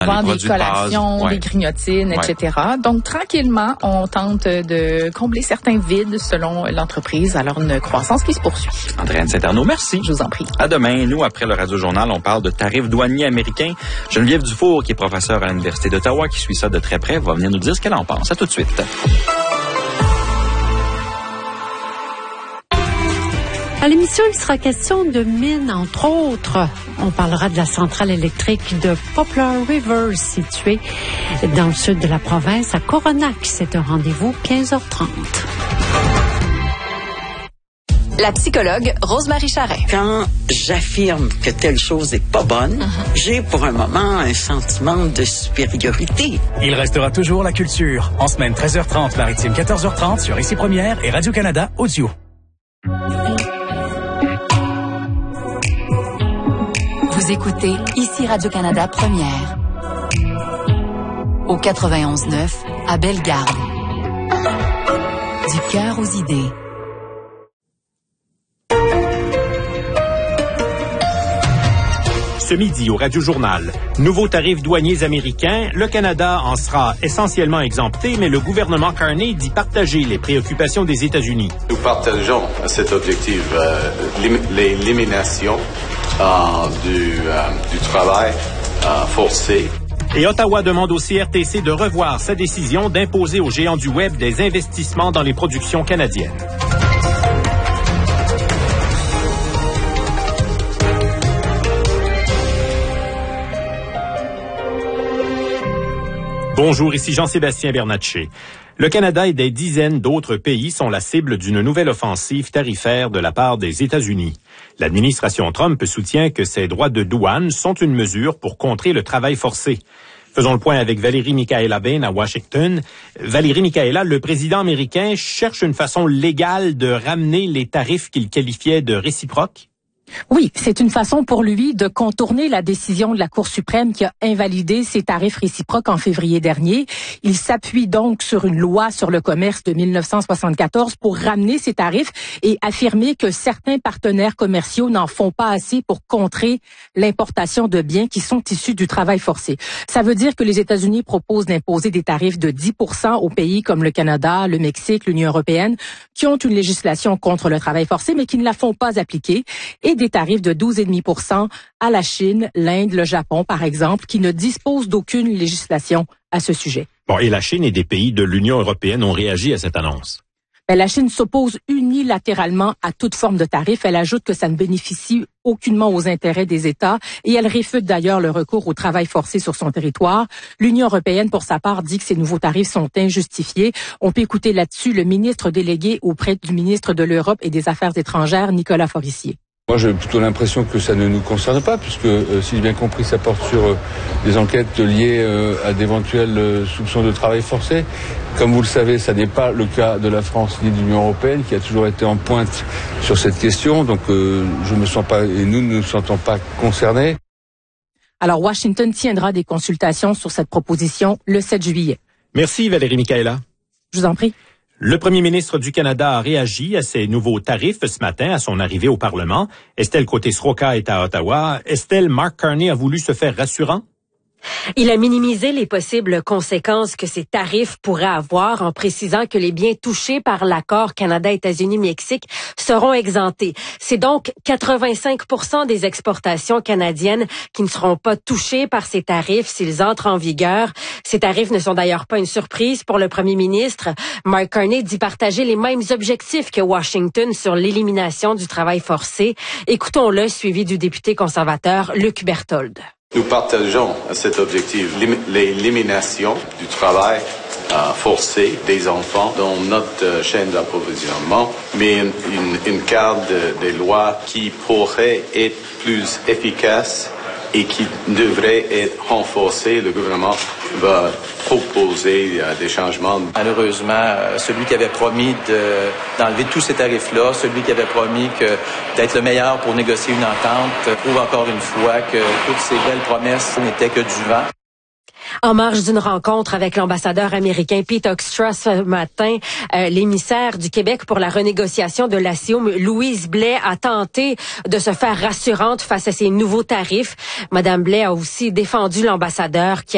des collations, des grignotines, etc. Donc, tranquillement, on tente de combler certains vides selon l'entreprise. Alors, une croissance qui se poursuit. Andréane Saint-Arnaud, merci. Je vous en prie. À demain. Nous, après le Radio-Journal, on parle de tarifs douaniers américains. Geneviève Dufour, qui est professeure à l'Université d'Ottawa, qui suit ça de très près, va venir nous dire ce qu'elle en pense. À tout de suite. À l'émission, il sera question de mines, entre autres. On parlera de la centrale électrique de Poplar River, située dans le sud de la province, à Coronac. C'est un rendez-vous 15h30. La psychologue Rose-Marie Charest. Quand j'affirme que telle chose est pas bonne, j'ai pour un moment un sentiment de supériorité. Il restera toujours la culture. En semaine 13h30, maritime 14h30 sur Ici Première et Radio-Canada Audio. Vous écoutez Ici Radio-Canada Première. Au 91.9 à Bellegarde. Du cœur aux idées. Ce midi au Radio-Journal, nouveaux tarifs douaniers américains, le Canada en sera essentiellement exempté, mais le gouvernement Carney dit partager les préoccupations des États-Unis. Nous partageons cet objectif, l'élimination du travail forcé. Et Ottawa demande au CRTC de revoir sa décision d'imposer aux géants du Web des investissements dans les productions canadiennes. Bonjour, ici Jean-Sébastien Bernatchez. Le Canada et des dizaines d'autres pays sont la cible d'une nouvelle offensive tarifaire de la part des États-Unis. L'administration Trump soutient que ces droits de douane sont une mesure pour contrer le travail forcé. Faisons le point avec Valérie Michaela Bain à Washington. Valérie Michaela, le président américain cherche une façon légale de ramener les tarifs qu'il qualifiait de réciproques. Oui, c'est une façon pour lui de contourner la décision de la Cour suprême qui a invalidé ces tarifs réciproques en février dernier. Il s'appuie donc sur une loi sur le commerce de 1974 pour ramener ces tarifs et affirmer que certains partenaires commerciaux n'en font pas assez pour contrer l'importation de biens qui sont issus du travail forcé. Ça veut dire que les États-Unis proposent d'imposer des tarifs de 10% aux pays comme le Canada, le Mexique, l'Union européenne, qui ont une législation contre le travail forcé, mais qui ne la font pas appliquer, et des tarifs de 12,5% à la Chine, l'Inde, le Japon, par exemple, qui ne disposent d'aucune législation à ce sujet. Bon, et la Chine et des pays de l'Union européenne ont réagi à cette annonce. La Chine s'oppose unilatéralement à toute forme de tarif. Elle ajoute que ça ne bénéficie aucunement aux intérêts des États et elle réfute d'ailleurs le recours au travail forcé sur son territoire. L'Union européenne, pour sa part, dit que ces nouveaux tarifs sont injustifiés. On peut écouter là-dessus le ministre délégué auprès du ministre de l'Europe et des Affaires étrangères, Nicolas Forissier. Moi, j'ai plutôt l'impression que ça ne nous concerne pas, puisque, si j'ai bien compris, ça porte sur des enquêtes liées à d'éventuels soupçons de travail forcé. Comme vous le savez, ça n'est pas le cas de la France ni de l'Union européenne, qui a toujours été en pointe sur cette question. Donc, je me sens pas, et nous ne nous sentons pas concernés. Alors, Washington tiendra des consultations sur cette proposition le 7 juillet. Merci, Valérie Michaela. Je vous en prie. Le premier ministre du Canada a réagi à ces nouveaux tarifs ce matin à son arrivée au Parlement. Estelle Côté-Sroka est à Ottawa. Estelle, Mark Carney a voulu se faire rassurant? Il a minimisé les possibles conséquences que ces tarifs pourraient avoir en précisant que les biens touchés par l'accord Canada-États-Unis-Mexique seront exemptés. C'est donc 85% des exportations canadiennes qui ne seront pas touchées par ces tarifs s'ils entrent en vigueur. Ces tarifs ne sont d'ailleurs pas une surprise pour le premier ministre. Mark Carney dit partager les mêmes objectifs que Washington sur l'élimination du travail forcé. Écoutons-le, suivi du député conservateur Luc Berthold. Nous partageons cet objectif, l'élimination du travail forcé des enfants dans notre chaîne d'approvisionnement, mais une carte des lois qui pourrait être plus efficace et qui devrait être renforcée. Le gouvernement va proposer des changements. Malheureusement, celui qui avait promis d'enlever tous ces tarifs-là, celui qui avait promis d'être le meilleur pour négocier une entente, prouve encore une fois que toutes ces belles promesses n'étaient que du vent. En marge d'une rencontre avec l'ambassadeur américain Pete Hoekstra ce matin, l'émissaire du Québec pour la renégociation de l'ACIOM, Louise Blais, a tenté de se faire rassurante face à ces nouveaux tarifs. Madame Blais a aussi défendu l'ambassadeur qui